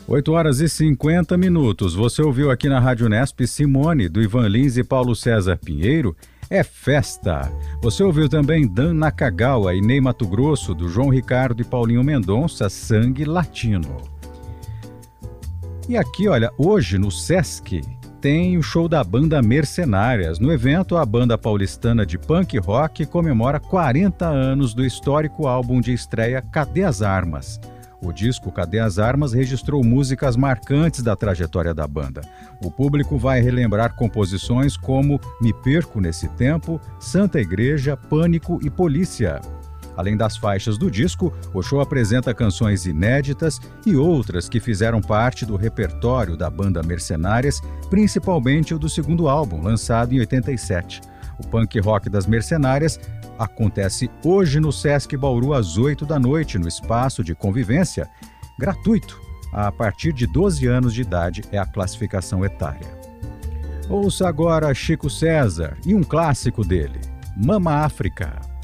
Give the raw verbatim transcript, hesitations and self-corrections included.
oito horas e cinquenta minutos. Você ouviu aqui na Rádio Unesp Simone, do Ivan Lins e Paulo César Pinheiro, É Festa. Você ouviu também Dan Nakagawa e Ney Matogrosso, do João Ricardo e Paulinho Mendonça, Sangue Latino. E aqui, olha, hoje no Sesc tem o show da banda Mercenárias. No evento, a banda paulistana de punk rock comemora quarenta anos do histórico álbum de estreia Cadê as Armas? O disco Cadê as Armas registrou músicas marcantes da trajetória da banda. O público vai relembrar composições como Me Perco Nesse Tempo, Santa Igreja, Pânico e Polícia. Além das faixas do disco, o show apresenta canções inéditas e outras que fizeram parte do repertório da banda Mercenárias, principalmente o do segundo álbum, lançado em oitenta e sete. O punk rock das Mercenárias acontece hoje no Sesc Bauru às oito da noite, no espaço de convivência, gratuito. A partir de doze anos de idade é a classificação etária. Ouça agora Chico César e um clássico dele, Mama África.